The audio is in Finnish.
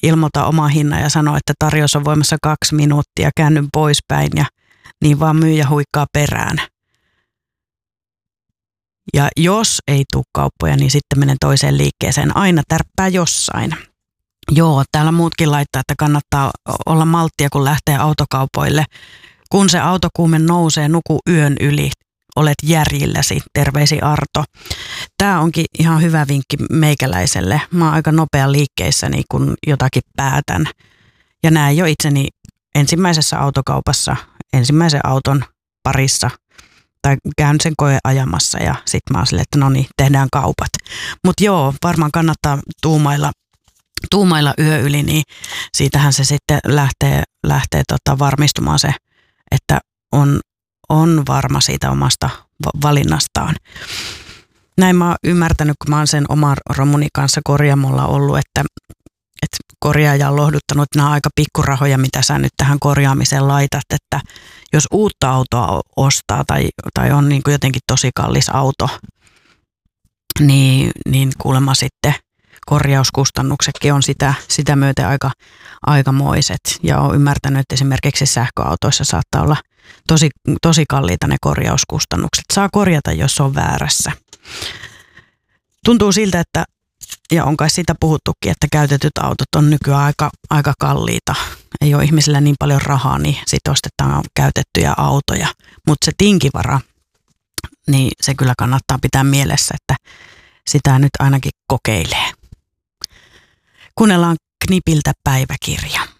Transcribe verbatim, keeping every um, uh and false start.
ilmoita oma hinnan ja sano, että tarjous on voimassa kaksi minuuttia, käännyn poispäin ja niin vaan myyjä huikkaa perään. Ja jos ei tule kauppoja, niin sitten menen toiseen liikkeeseen. Aina tärppää jossain. Joo, täällä muutkin laittaa, että kannattaa olla malttia, kun lähtee autokaupoille. Kun se autokuume nousee, nuku yön yli. Olet järjilläsi. Terveisi Arto. Tämä onkin ihan hyvä vinkki meikäläiselle. Mä oon aika nopea liikkeissäni, kun jotakin päätän. Ja näen jo itseni ensimmäisessä autokaupassa, ensimmäisen auton parissa tai käyn sen koe ajamassa ja sitten mä oon silleen, että no niin, tehdään kaupat. Mutta joo, varmaan kannattaa tuumailla, tuumailla yö yli, niin siitähän se sitten lähtee, lähtee tota varmistumaan se, että on, on varma siitä omasta valinnastaan. Näin mä oon ymmärtänyt, kun mä oon sen oman romuni kanssa korjaamolla ollut, että, että korjaaja on lohduttanut, että nämä on aika pikkurahoja, mitä sä nyt tähän korjaamiseen laitat, että jos uutta autoa ostaa tai, tai on niin kuin jotenkin tosi kallis auto, niin, niin kuulemma sitten korjauskustannuksetkin on sitä, sitä myöten aika, aikamoiset. Ja olen ymmärtänyt, että esimerkiksi sähköautoissa saattaa olla tosi, tosi kalliita ne korjauskustannukset. Saa korjata, jos on väärässä. Tuntuu siltä, että, ja on kai siitä puhuttukin, että käytetyt autot on nykyään aika, aika kalliita. Ei ole ihmisillä niin paljon rahaa, niin sitten ostetaan käytettyjä autoja. Mutta se tinkivara, niin se kyllä kannattaa pitää mielessä, että sitä nyt ainakin kokeilee. Kuunnellaan Knipiltä päiväkirja.